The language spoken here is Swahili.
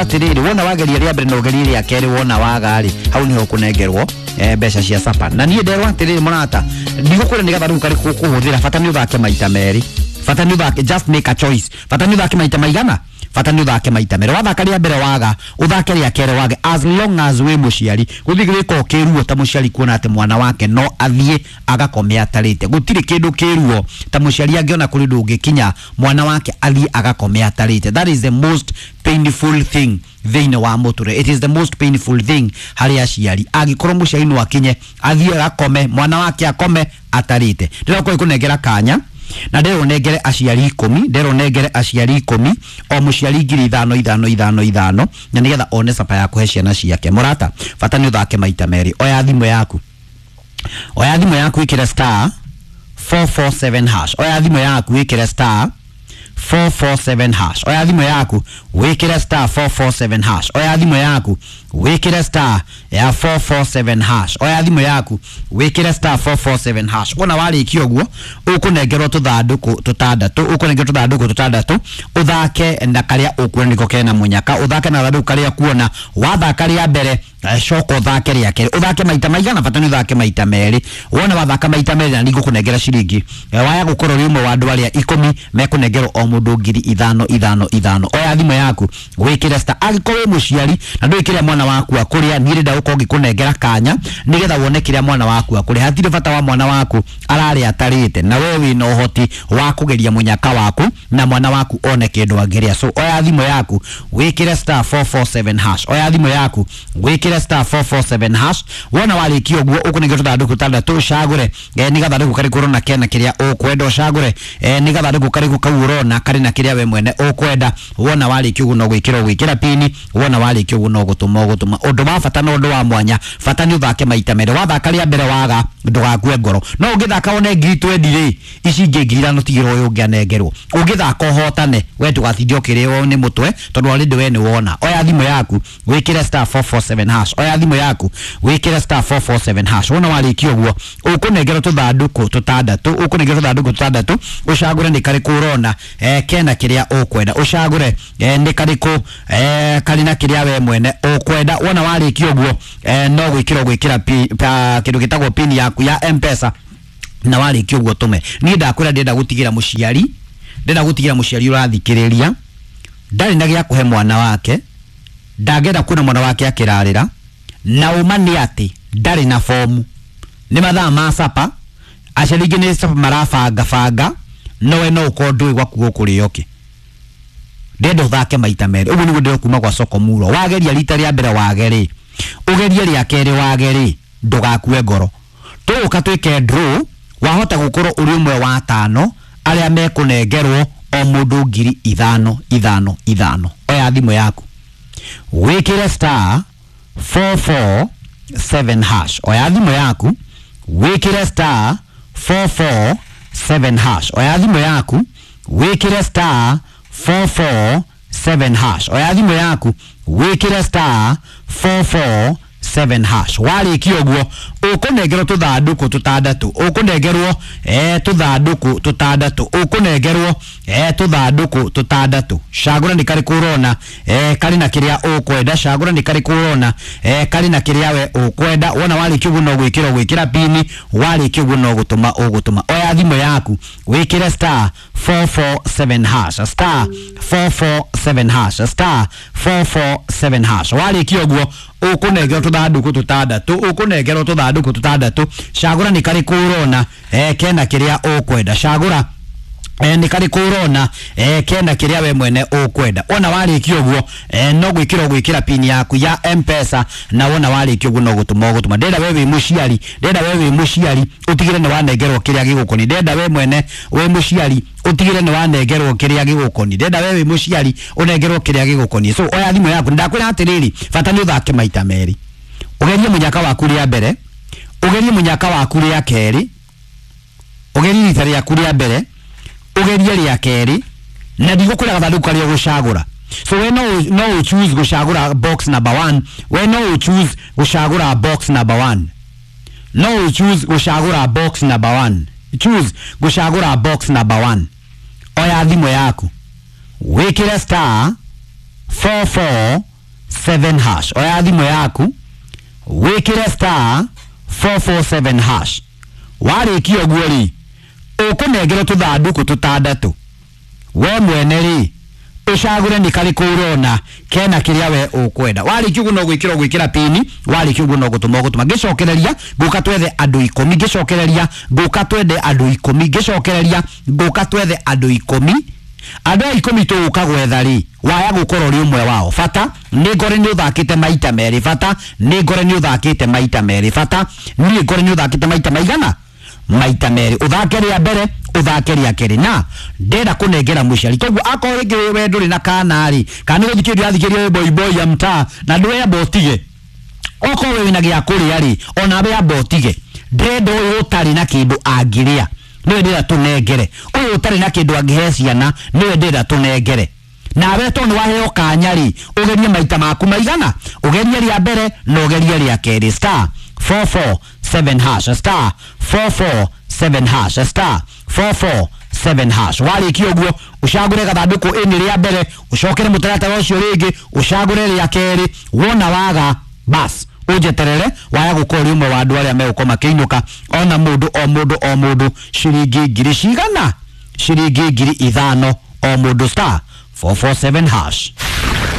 atiriri wona wageria ria mbere no geria ria keri wona wagari hau niho kunengerwo mbeca cia sapa na nie nderwa atiriri monata ndigukure nigatha riu kari kuhuthira fata ni uthake maita meri fata ni uthake just make a choice fata ni uthake maita maigana fata ni uthake maita meri wathaka ria mbere waga uthake ria keri wage as long as we muciari guthigiriko kiruo ta muciari kuona ati mwana wake no athie agakome atarite gutiri kindu kiruo ta muciari angiona kuri ndungikinya mwana wake athie agakome atarite. That is the most painful thing thine wa muture. It is the most painful thing hari aciari agikorwo muciari no akinye athie agakome mwana wake akome atarite. Ndiro kunengera kanya na ndero negere aciari 10 ndero negere aciari 10 o muciari 5,5,5,5 na nigetha one sapa ya kuhe ciana ciake murata fata ni uthake maita meri oya thimu yaku ikira star 447 hash oya thimu yaku ikira star 447 hash oya thimu yaku wikira star 447 hash oya thimu yaku wikira star ya 447 hash oya thimu yaku wikira star 447 hash wona warikio guo ukunengerwo tuthanduku tutandatu uthake na karia ukuona niko kena munyaka uthake na thanduku karia kuona wathaka ria mbere shoko uthake ria keri uthake maita maigana fata ni uthake maita meri wona wathaka maita meri na ningo kunengera ciringi waya gukorwo ri umwe wa andu aria 10 mekunengerwo o mundu 5,5,5 oya thimu yaku wikira star agikorwo muciari na ndwikire mwana waku akuria nirenda ukongi kunengera kanya nigetha wone kiria mwana waku akuria hatire fata wa mwana waku arari atarite na wewe no hoti wa kugeria munyaka waku na mwana waku one kindu angiria. So oya thimu yaku wikire star 447 hash oya thimu yaku wikire star 447 hash wona warikio guo ukunengera tuthanduku tutandatu cagure nigatha nduku kari kurona kena kiria ukwenda cagure nigatha nduku kari kukaurona kari na kiria we mwene ukwenda wona warikio guo no gwikira pini wona warikio guo no gutuma undu wa fata no undu wa mwanya fata ni uthake maita mere wathaka ria mbere waga ndugakue ngoro no ungithaka one ngiri 20 ri ici ngiri no tigiro uyu ngianengerwo ungithaka uhotane we tugathithio kirio ni mutwe tondu already we ni wona oya thimu yaku wikire star 447 hash oya thimu yaku wikire star 447 hash wona warikio guo ukunengera tuthanduku tutandatu ucagure ni kari kurona kena kiria ukwenda ucagure ni kari ku kari na kiria we mwene ukwenda wona warikio guo no gwikira kindu gitagwo pin yaku ya M-Pesa na warikio guo tume ni ndakwira ndenda gutigira muciari urathikiriria ndari na gia kuhe mwana wake ndagenda kuna mwana wake akirarira na umani ati ndari na fomu ni mathaa ma sapa aciringi ni sapa marabanga no we no ukondwe gwakuo kurioke ndendo thake maita mere ugu niguo ndikuma kwa soko muro wageria rita ria mbere wageri ugeria ria keri wageri ndugakue ngoro tuka twike draw wahota gukorwo uri umwe wa 5 aria mekunengerwo o mundu 5,5,5 oya thimu yaku wikire star 447 hash oya thimu yaku wikire star 447 hash oya thimu yaku wikire star 447 hash oya thimu yaku wikire star 447 hash warikio guo ukunengerwo tuthanduku tutandatu ukunengerwo tuthanduku tutandatu ukunengerwo tuthanduku tutandatu cagura ni kari kurona kari na kiria ukwenda cagura ni kari kurona kari na kiria we ukwenda wona warikio guo no gwikira pini warikio guo no gutuma oya thimu yaku wikire star 447 hash star 447 hash star 447 hash warikio guo ukunengerwo tuthanduku tutandatu cagura ni kari kurona kena kiria ukwenda cagura ni kari kurona kena kiria we mwene ukwenda wona warikio guo no gwikira pin yaku ya M-Pesa na wona warikio guo no gutuma ndenda wewe muciari utigire ni wanengerwo kiria gigukoni ndenda we mwene we muciari utigire ni wanengerwo kiria gigukoni ndenda wewe muciari unengerwo kiria gigukoni. So oya thimu yaku ndakwira atiriri fata ni uthake maita meri ugerie munyaka waku ria mbere ugerie munyaka waku ria keri ugerie rita ria kuria mbere ugerie ria keri na ndigukura gathanduku karia gucagura. So we no choose gucagura box number 1 we no choose gucagura box number 1 no choose gucagura box number 1 choose gucagura box number 1 oya thimu yaku wikire star 447 7 hash oya thimo yaku wikire star 447 hash warikio guo ri ukunengero tuthanduku tutandatu we mwene ri ucagure ni kariku urona kena kiria we ukwenda warikio guo no gwikira pini warikio guo no gutuma gicokereria nguka twethe andu 10 gicokereria nguka twende andu 10 gicokereria nguka twethe andu 10 andu 10 tuuka gwetha ri waya gukorwo ri umwe wao fata ni ngore ni uthakite maita meri fata ni ngore ni uthakite maita meri fata ni ngore ni uthakite maita maigana maita meri uthakeria mbere uthakeria keri na ndenda kunengera muciari toguo akorege we nduri na kanari kana guthikiria athikiria boy ya mtaa na ndwe ya botige oko we na gia kuria ri ona be ya botige ndendo uyu utari na kindu angiria niwe ndira tunengere uyu utari na kindu angiheciana niwe ndira tunengere na weto ni waheo kanyari ugerie maita maku maigana ugerie ria mbere na ugerie ria keri star 447 hash star 447 hash star 447 hash warikio guo ucagure gathanduku ini ria mbere ucokere mutaratara ucio ringi ucagure ria keri wona waga bas ujeterere waya gukori umwe wa andu aria megukoma kiinuka ona mundu shiringi ngiri cigana shiringi ngiri 5 o mundu star 447 hash